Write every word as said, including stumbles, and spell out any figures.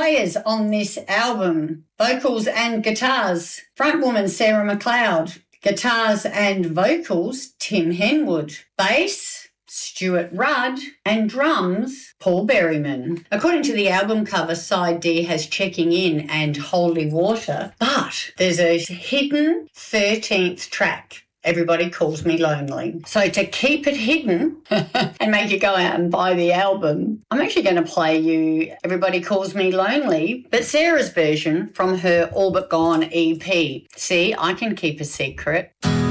players on this album: vocals and guitars, frontwoman Sarah McLeod; guitars and vocals, Tim Henwood; bass, Stuart Rudd; and drums, Paul Berryman. According to the album cover, side D has Checking In and Holy Water, but there's a hidden thirteenth track, Everybody Calls Me Lonely. So to keep it hidden and make you go out and buy the album, I'm actually going to play you Everybody Calls Me Lonely, but Sarah's version from her All But Gone E P. See, I can keep a secret.